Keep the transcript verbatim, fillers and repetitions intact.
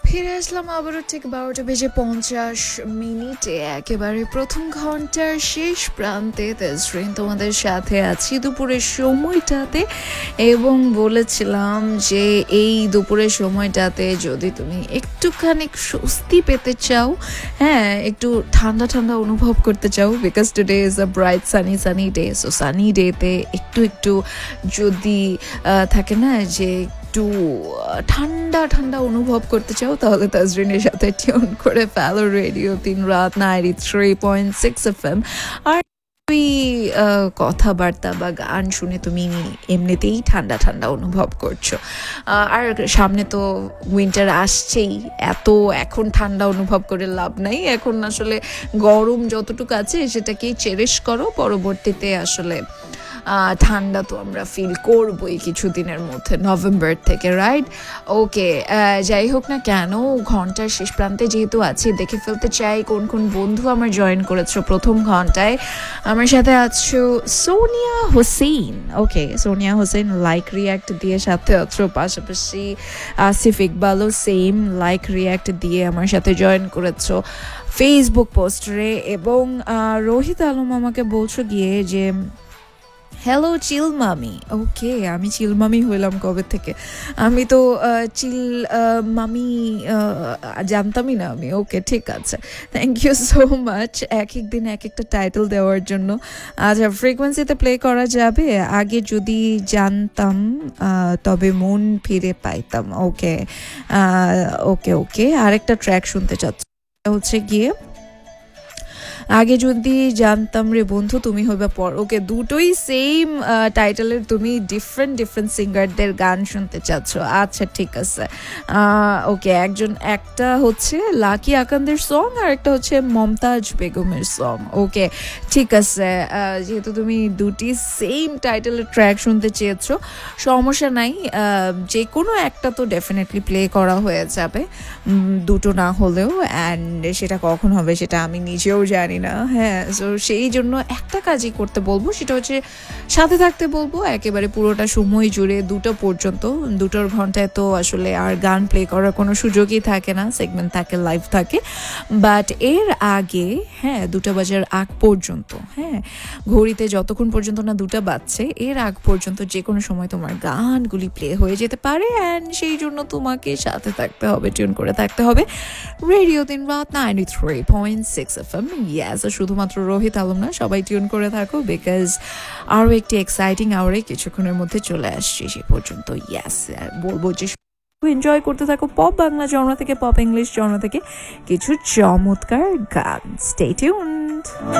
ফিরে আসলাম আবারও ঠিক বারোটা বেজে পঞ্চাশ মিনিটে একেবারে প্রথম ঘন্টার শেষ প্রান্তে তেজরিন তোমাদের সাথে আছি দুপুরের সময়টাতে, এবং বলেছিলাম যে এই দুপুরের সময়টাতে যদি তুমি একটুখানি স্বস্তি পেতে চাও, হ্যাঁ একটু ঠান্ডা ঠান্ডা অনুভব করতে চাও, because today is a bright Sunny sunny day, so Sunny ডেতে একটু একটু যদি থাকে না যে একটু ঠান্ডা ঠান্ডা অনুভব করতে চাও, তাহলে তাজরিনের সাথে টিউন করে ফেলো রেডিও তিন রাত ninety three point six F M. আর ওই কথাবার্তা বা গান শুনে তুমি এমনিতেই ঠান্ডা ঠান্ডা অনুভব করছো। আর সামনে তো উইন্টার আসছেই, এত এখন ঠান্ডা অনুভব করে লাভ নাই, এখন আসলে গরম যতটুকু আছে সেটাকেই চেরিশ করো, পরবর্তীতে আসলে ঠান্ডা তো আমরা ফিল করবোই কিছুদিনের মধ্যে, নভেম্বর থেকে, রাইট? ওকে, যাই হোক না কেন, ঘন্টার শেষ প্রান্তে যেহেতু আছি, দেখে ফেলতে চাই কোন কোন বন্ধু আমার জয়েন করেছো প্রথম ঘন্টায়। আমার সাথে আছো সোনিয়া হোসেন, ওকে সোনিয়া হোসেন লাইক রিয়াক্ট দিয়ে সাথে আছো, পাশাপাশি আসিফ ইকবালও সেম লাইক রিয়াক্ট দিয়ে আমার সাথে জয়েন করেছো ফেসবুক পোস্টারে, এবং রোহিত আলম আমাকে বলছো গিয়ে যে হ্যালো চিল মামি। ওকে, আমি চিল মামি হইলাম কবে থেকে? আমি তো চিল মামি জানতামই না আমি। ওকে, ঠিক আছে, থ্যাংক ইউ সো মাচ এক এক দিন এক একটা টাইটেল দেওয়ার জন্য। আচ্ছা, ফ্রিকোয়েন্সিতে প্লে করা যাবে? আগে যদি জানতাম তবে মন ফিরে পাইতাম। ওকে ওকে ওকে আরেকটা ট্র্যাক শুনতে চাচ্ছি, হচ্ছে গিয়ে আগে যদি জানতাম রে বন্ধু তুমি হইবা পর। ওকে, দুটোই সেম টাইটেলের, তুমি ডিফারেন্ট ডিফারেন্ট সিঙ্গারদের গান শুনতে চাচ্ছ। আচ্ছা ঠিক আছে, ওকে একজন একটা হচ্ছে লাকি আকান্দের সং আর একটা হচ্ছে মমতাজ বেগমের সং। ওকে ঠিক আছে, যেহেতু তুমি দুটি সেম টাইটেলের ট্র্যাক শুনতে চেয়েছো, সমস্যা নাই, যে কোনো একটা তো ডেফিনেটলি প্লে করা হয়ে যাবে, দুটো না হলেও। অ্যান্ড সেটা কখন হবে সেটা আমি নিজেও জানি না, হ্যাঁ। সো সেই জন্য একটা কাজই করতে বলবো, সেটা হচ্ছে সাথে থাকতে বলবো একেবারে পুরোটা সময় জুড়ে, দুটো পর্যন্ত। দুটোর ঘন্টায় তো আসলে আর গান প্লে করার কোনো সুযোগই থাকে না, সেগমেন্ট থাকে, লাইভ থাকে, বাট এর আগে, হ্যাঁ দুটো বাজার আগ পর্যন্ত, হ্যাঁ ঘড়িতে যতক্ষণ পর্যন্ত না দুটো বাজছে এর আগ পর্যন্ত যে কোনো সময় তোমার গানগুলি প্লে হয়ে যেতে পারে। অ্যান্ড সেই জন্য তোমাকে সাথে থাকতে হবে, টিউন করে থাকতে হবে রেডিও তিন রাত ninety three point six F M. ইয়াস, শুধুমাত্র রোহিত আলম না, সবাই টিউন করে থাকো, বিকজ আরও একটি এক্সাইটিং আওয়ারে কিছুক্ষণের মধ্যে চলে আসছি। সে পর্যন্ত ইয়াস বলবো যে এনজয় করতে থাকো পপ বাংলা জনরা থেকে, পপ ইংলিশ জনরা থেকে কিছু চমৎকার গান। Stay tuned.